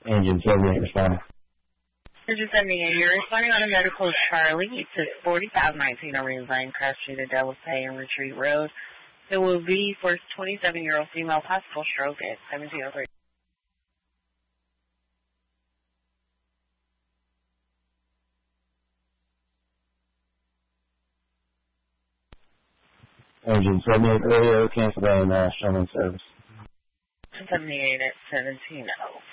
Engine 78 responding. Engine 78, you're responding on a medical Charlie. It's 40,019 Orange Line, Cross Street at Dallas Pay and Retreat Road. It will be for 27-year-old female, possible stroke at 1703. Engine 78 radio, cancel that showman service. 78 at 17:0.